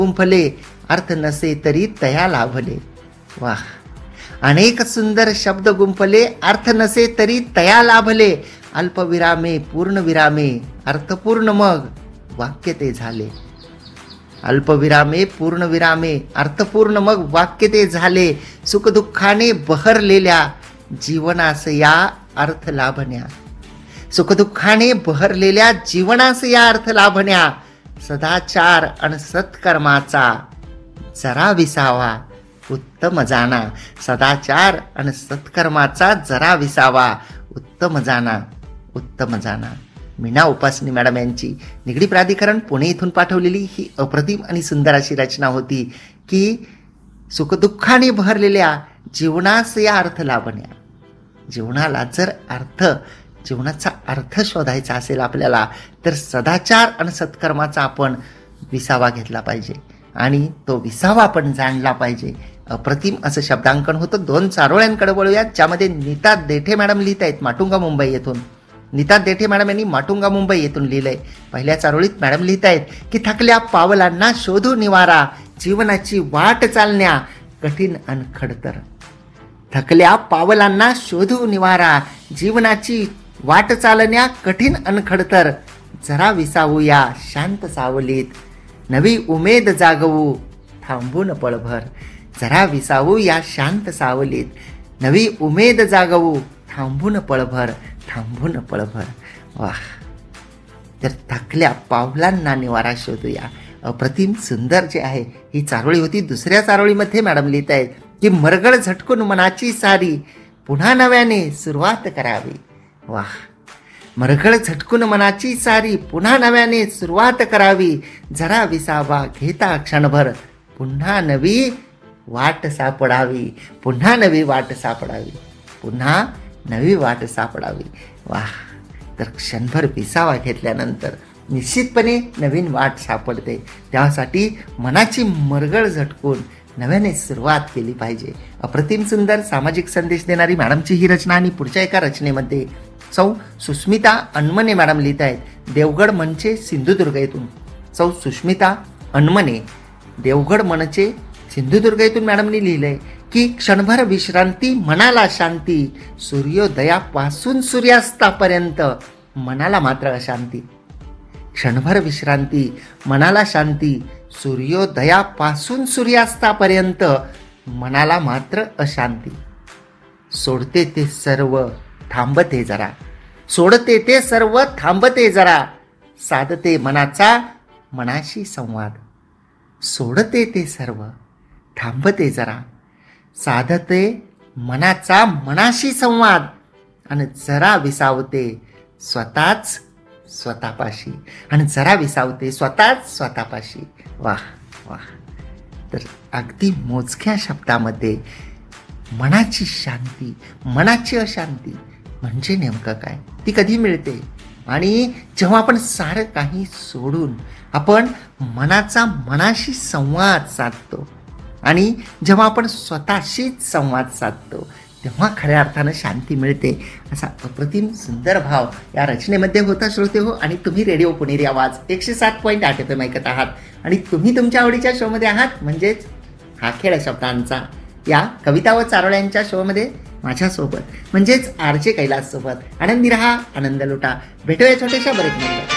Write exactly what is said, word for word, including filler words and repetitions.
गुंफले अर्थ नसे तरी तया लाभले. वाह, अनेक सुंदर शब्द गुंफले अर्थ नसे तरी तया लाभले. अल्पविरामे पूर्णविरामे अर्थपूर्ण मग वाक्य ते झाले. अल्पविरामे पूर्णविरामे अर्थपूर्ण मग वाक्य ते झाले. सुखदुःखाने बहरलेल्या जीवनास या अर्थ लाभण्या. सुखदुःखाने बहरलेल्या जीवनास या अर्थ लाभण्या. सदाचार आणि सत्कर्माचा जरा विसावा उत्तम जाना. सदाचार आणि सत्कर्माचा जरा विसावा उत्तम जाना. उत्तम जाना. मीना उपासनी मॅडम यांची निगडी प्राधिकरण पुणे इथून पाठवलेली ही अप्रतिम आणि सुंदर अशी रचना होती की सुखदुःखाने भरलेल्या जीवनास या अर्थ लाभण्या. जीवनाला जर अर्थ जीवनाचा अर्थ शोधायचा असेल आपल्याला तर सदाचार आणि सत्कर्माचा आपण विसावा घेतला पाहिजे आणि तो विसावा आपण जाणला पाहिजे. अप्रतिम असं शब्दांकन होतं. दोन चारोळ्यांकडे वळूयात ज्यामध्ये नीता देठे मॅडम लिहित आहेत माटुंगा मुंबई येथून. नीता देठे मॅडम यांनी माटुंगा मुंबई येथून लिहिलंय. पहिल्या चारोळीत मॅडम लिहित आहेत की थकल्या पावलांना शोधू निवारा जीवनाची वाट चालण्या कठीण अन खडतर. थकल्या पावलांना शोधू निवारा जीवनाची वाट चालण्या कठीण अन खडतर. जरा विसावूया शांत सावलीत नवी उमेद जागवू थांबून पळभर. जरा विसावू या शांत सावलीत नवी उमेद जागवू थांबून पळभर. थांबून पळभर. वाह, तर थकल्या पावलांना निवारा शोधूया. अप्रतिम सुंदर जे आहे ही चारोळी होती. दुसऱ्या चारोळीमध्ये मॅडम लिहित आहेत की मरगळ झटकून मनाची सारी पुन्हा नव्याने सुरुवात करावी. वाह, मरगळ झटकून मनाची सारी पुन्हा नव्याने सुरुवात करावी. जरा विसावा घेता क्षणभर पुन्हा नवी वाट सापडावी. पुन्हा नवी वाट सापडावी. पुन्हा नवी वाट सापडावी. वाह, तर क्षणभर विसावा घेतल्यानंतर निश्चितपणे नवीन वाट सापडते. त्यासाठी मनाची मरगळ झटकून नव्याने सुरुवात केली पाहिजे. अप्रतिम सुंदर सामाजिक संदेश देणारी मॅडमची ही रचना. आणि पुढच्या एका रचनेमध्ये सौ सुस्मिता अनमने मॅडम लिहित आहेत देवगड मनचे सिंधुदुर्ग येथून. सौ सुस्मिता अनमने देवगड मनचे सिंधुदुर्ग येथून मॅडमनी लिहिलंय की क्षणभर विश्रांती मनाला शांती सूर्योदयापासून सूर्यास्तापर्यंत मनाला मात्र अशांती. क्षणभर विश्रांती मनाला शांती सूर्योदयापासून सूर्यास्तापर्यंत मनाला मात्र अशांती. सोडते ते सर्व थांबते जरा. सोडते ते सर्व थांबते जरा. साधते मनाचा मनाशी संवाद. सोडते ते सर्व थांबते जरा. साधते मनाचा मनाशी संवाद आणि जरा विसावते स्वतःच स्वतःपाशी. आणि जरा विसावते स्वतःच स्वतःपाशी. वाह वाह, तर अगदी मोजक्या शब्दामध्ये मनाची शांती मनाची अशांती म्हणजे नेमकं काय, ती कधी मिळते. आणि जेव्हा आपण सारं काही सोडून आपण मनाचा मनाशी संवाद साधतो आणि जेव्हा आपण स्वतःशीच संवाद साधतो तेव्हा खऱ्या अर्थानं शांती मिळते. असा अप्रतिम सुंदर भाव या रचनेमध्ये होता श्रोते हो. आणि तुम्ही रेडिओ पुणेरी आवाज एकशे सात पॉईंट आठ एफ एम ऐकत आहात आणि तुम्ही तुमच्या आवडीच्या शोमध्ये आहात म्हणजेच हा खेळ शब्दांचा या कविता व चारोळ्यांच्या शोमध्ये माझ्यासोबत म्हणजेच आर जे कैलास सोबत. आनंदी रहा, आनंद लुटा. भेटूया छोट्याशा ब्रेकमध्ये.